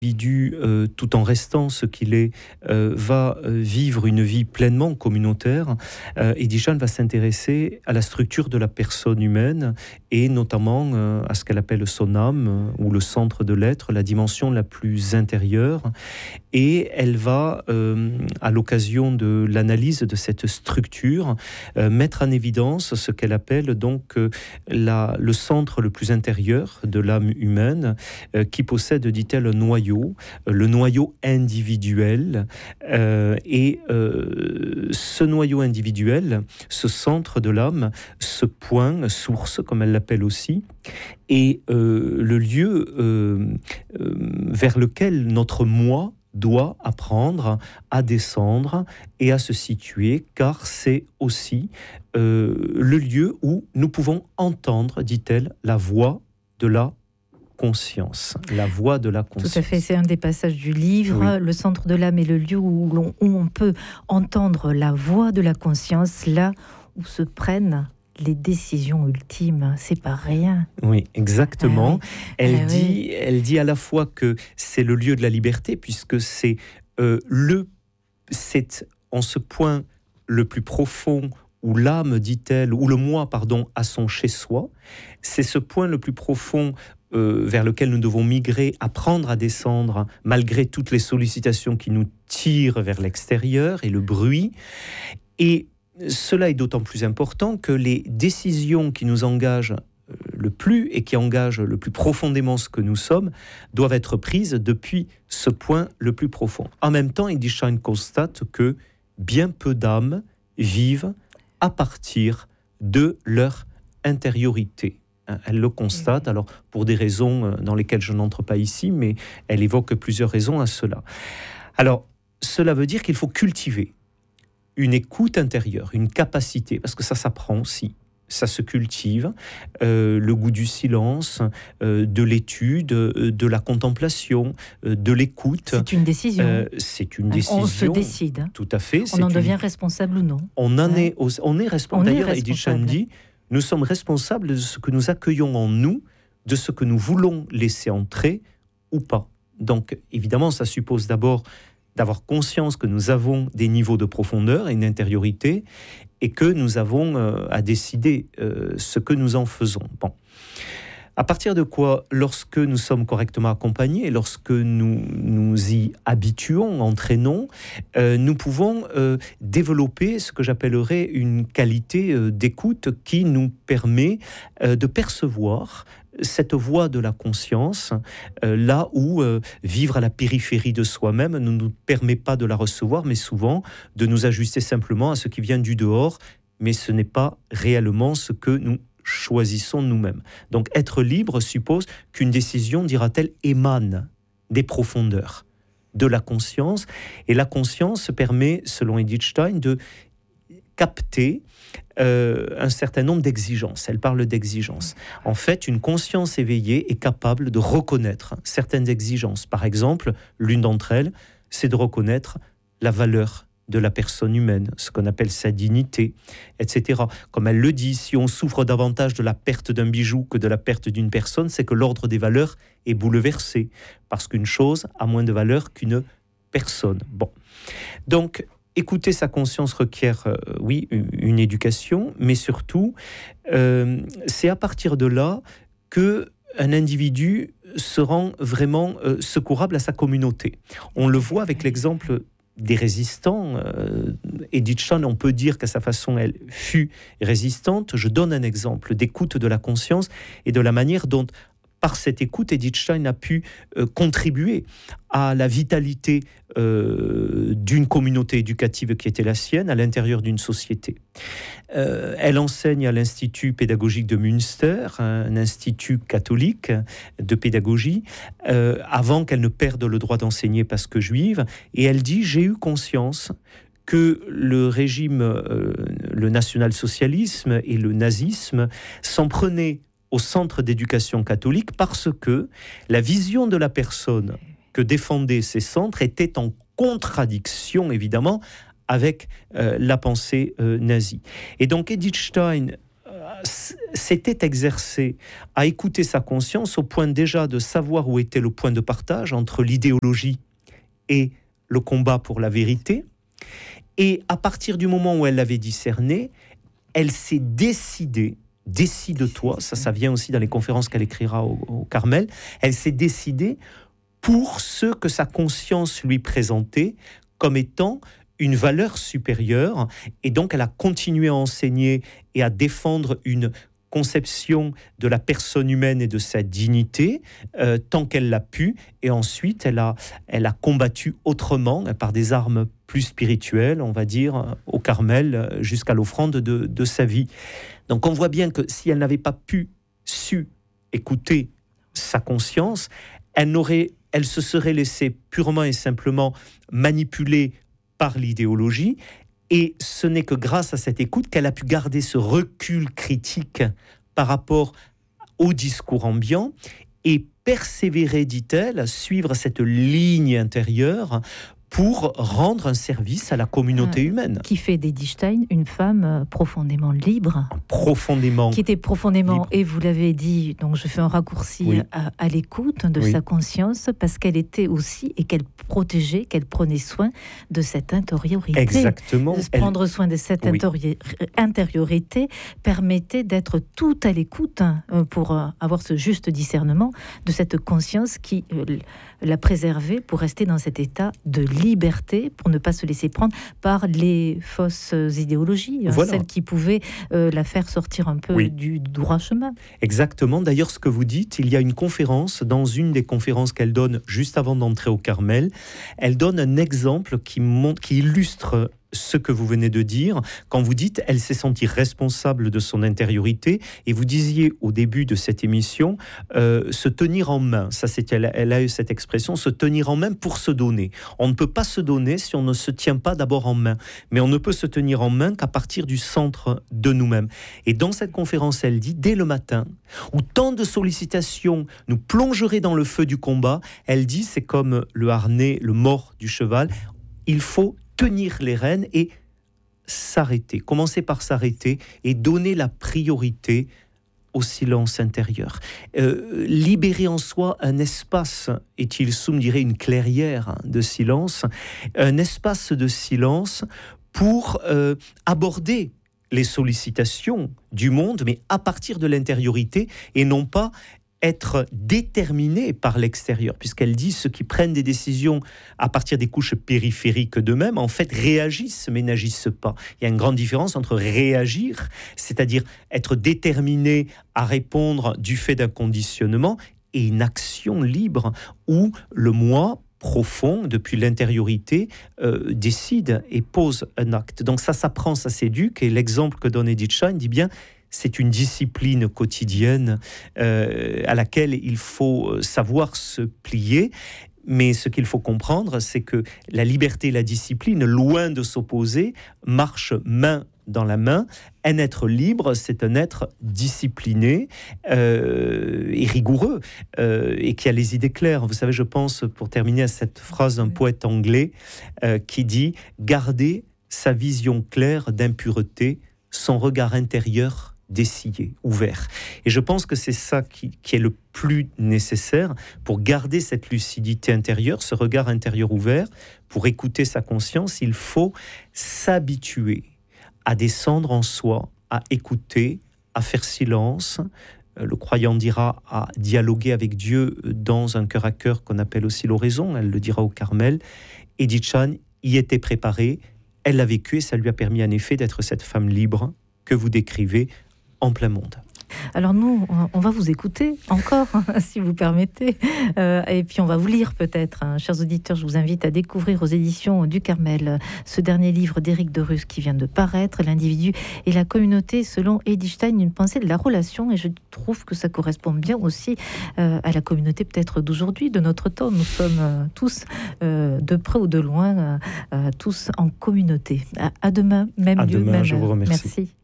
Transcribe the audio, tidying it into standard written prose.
L'individu, tout en restant ce qu'il est, va vivre une vie pleinement communautaire. Edith Stein va s'intéresser à la structure de la personne humaine et notamment à ce qu'elle appelle son âme ou le centre de l'être, la dimension la plus intérieure. Et elle va, à l'occasion de l'analyse de cette structure, mettre en évidence ce qu'elle appelle donc le centre le plus intérieur de l'âme humaine, qui possède, dit-elle, un noyau, le noyau individuel. Ce noyau individuel, ce centre de l'âme, ce point, source, comme elle l'appelle aussi, est le lieu vers lequel notre moi doit apprendre à descendre et à se situer, car c'est aussi le lieu où nous pouvons entendre, dit-elle, la voix de la conscience. La voix de la conscience. Tout à fait, c'est un des passages du livre. Oui. Le centre de l'âme est le lieu où on peut entendre la voix de la conscience, là où se prennent les décisions ultimes. C'est pas rien. Oui, exactement. Elle dit à la fois que c'est le lieu de la liberté, puisque c'est en ce point le plus profond où l'âme, dit-elle, ou le moi, pardon, a son chez-soi. C'est ce point le plus profond vers lequel nous devons migrer, apprendre à descendre, malgré toutes les sollicitations qui nous tirent vers l'extérieur et le bruit. Et cela est d'autant plus important que les décisions qui nous engagent le plus et qui engagent le plus profondément ce que nous sommes doivent être prises depuis ce point le plus profond. En même temps, Edith Stein constate que bien peu d'âmes vivent à partir de leur intériorité. Elle le constate, alors pour des raisons dans lesquelles je n'entre pas ici, mais elle évoque plusieurs raisons à cela. Alors, cela veut dire qu'il faut cultiver une écoute intérieure, une capacité, parce que ça s'apprend aussi, ça se cultive, le goût du silence, de l'étude, de la contemplation, de l'écoute. C'est une décision. C'est une décision. On se décide. Hein. Tout à fait. On en devient responsable ou non. On est responsable. D'ailleurs, Edith Stein dit, nous sommes responsables de ce que nous accueillons en nous, de ce que nous voulons laisser entrer ou pas. Donc, évidemment, ça suppose d'abord d'avoir conscience que nous avons des niveaux de profondeur et une intériorité et que nous avons à décider ce que nous en faisons. Bon. À partir de quoi, lorsque nous sommes correctement accompagnés, lorsque nous nous y habituons, entraînons, nous pouvons développer ce que j'appellerais une qualité d'écoute qui nous permet de percevoir cette voix de la conscience, là où vivre à la périphérie de soi-même ne nous permet pas de la recevoir, mais souvent de nous ajuster simplement à ce qui vient du dehors, mais ce n'est pas réellement ce que nous choisissons nous-mêmes. Donc être libre suppose qu'une décision, dira-t-elle, émane des profondeurs de la conscience, et la conscience permet, selon Edith Stein, de capter un certain nombre d'exigences. Elle parle d'exigences. En fait, une conscience éveillée est capable de reconnaître certaines exigences. Par exemple, l'une d'entre elles, c'est de reconnaître la valeur de la personne humaine, ce qu'on appelle sa dignité, etc. Comme elle le dit, si on souffre davantage de la perte d'un bijou que de la perte d'une personne, c'est que l'ordre des valeurs est bouleversé, parce qu'une chose a moins de valeur qu'une personne. Bon. Donc, écouter sa conscience requiert, oui, une éducation, mais surtout, c'est à partir de là qu'un individu se rend vraiment secourable à sa communauté. On le voit avec l'exemple des résistants. Edith Stein, on peut dire qu'à sa façon, elle fut résistante. Je donne un exemple d'écoute de la conscience et de la manière dont, par cette écoute, Edith Stein a pu contribuer à la vitalité d'une communauté éducative qui était la sienne à l'intérieur d'une société. Elle enseigne à l'Institut pédagogique de Münster, un institut catholique de pédagogie, avant qu'elle ne perde le droit d'enseigner parce que juive, et elle dit « J'ai eu conscience que le régime, le national-socialisme et le nazisme s'en prenaient au centre d'éducation catholique parce que la vision de la personne que défendaient ces centres était en contradiction, évidemment, avec la pensée nazie. Et donc Edith Stein s'était exercée à écouter sa conscience au point déjà de savoir où était le point de partage entre l'idéologie et le combat pour la vérité. Et à partir du moment où elle l'avait discerné, elle s'est décidée, décide-toi, ça vient aussi dans les conférences qu'elle écrira au Carmel, elle s'est décidée pour ce que sa conscience lui présentait comme étant une valeur supérieure, et donc elle a continué à enseigner et à défendre une conception de la personne humaine et de sa dignité tant qu'elle l'a pu, et ensuite elle a combattu autrement, par des armes plus spirituelles, on va dire, au Carmel, jusqu'à l'offrande de sa vie. Donc on voit bien que si elle n'avait pas su écouter sa conscience, elle se serait laissée purement et simplement manipuler par l'idéologie, et ce n'est que grâce à cette écoute qu'elle a pu garder ce recul critique par rapport au discours ambiant et persévérer, dit-elle, à suivre cette ligne intérieure pour rendre un service à la communauté humaine. Qui fait d'Edith Stein une femme profondément libre. Profondément. Qui était profondément, libre. Et vous l'avez dit, donc je fais un raccourci, oui, à l'écoute de sa conscience, parce qu'elle était aussi, et qu'elle protégeait, qu'elle prenait soin de cette intériorité. Exactement. Prendre soin de cette intériorité permettait d'être tout à l'écoute pour avoir ce juste discernement de cette conscience qui la préservait pour rester dans cet état de liberté, pour ne pas se laisser prendre par les fausses idéologies, celles qui pouvaient la faire sortir un peu du droit chemin. Exactement. D'ailleurs, ce que vous dites, il y a une conférence, dans une des conférences qu'elle donne juste avant d'entrer au Carmel, elle donne un exemple qui illustre ce que vous venez de dire, quand vous dites elle s'est sentie responsable de son intériorité, et vous disiez au début de cette émission se tenir en main, elle a eu cette expression, se tenir en main pour se donner. On ne peut pas se donner si on ne se tient pas d'abord en main, mais on ne peut se tenir en main qu'à partir du centre de nous-mêmes. Et dans cette conférence, elle dit, dès le matin, où tant de sollicitations nous plongeraient dans le feu du combat, elle dit, c'est comme le harnais, le mors du cheval, il faut tenir les rênes et s'arrêter, commencer par s'arrêter et donner la priorité au silence intérieur. Libérer en soi un espace, et Tilsum dirait une clairière de silence, un espace de silence pour aborder les sollicitations du monde, mais à partir de l'intériorité et non pas être déterminés par l'extérieur, puisqu'elle dit ceux qui prennent des décisions à partir des couches périphériques d'eux-mêmes, en fait, réagissent mais n'agissent pas. Il y a une grande différence entre réagir, c'est-à-dire être déterminé à répondre du fait d'un conditionnement, et une action libre où le moi profond, depuis l'intériorité, décide et pose un acte. Donc ça s'apprend, ça s'éduque, et l'exemple que donne Edith Stein dit bien, c'est une discipline quotidienne à laquelle il faut savoir se plier. Mais ce qu'il faut comprendre, c'est que la liberté et la discipline, loin de s'opposer, marchent main dans la main. Un être libre, c'est un être discipliné et rigoureux et qui a les idées claires. Vous savez, je pense, pour terminer, à cette phrase d'un poète anglais qui dit « Garder sa vision claire d'impureté, son regard intérieur dessillé, ouvert ». Et je pense que c'est ça qui est le plus nécessaire pour garder cette lucidité intérieure, ce regard intérieur ouvert. Pour écouter sa conscience, il faut s'habituer à descendre en soi, à écouter, à faire silence. Le croyant dira à dialoguer avec Dieu dans un cœur à cœur qu'on appelle aussi l'oraison. Elle le dira au Carmel. Edith Stein y était préparée, elle l'a vécu et ça lui a permis en effet d'être cette femme libre que vous décrivez en plein monde. Alors nous, on va vous écouter encore, si vous permettez, et puis on va vous lire peut-être. Chers auditeurs, je vous invite à découvrir aux éditions du Carmel ce dernier livre d'Éric de Rus qui vient de paraître, L'individu et la communauté selon Edith Stein, une pensée de la relation, et je trouve que ça correspond bien aussi à la communauté peut-être d'aujourd'hui, de notre temps. Nous sommes tous, de près ou de loin, tous en communauté. À demain, même lieu, même je vous remercie. Merci.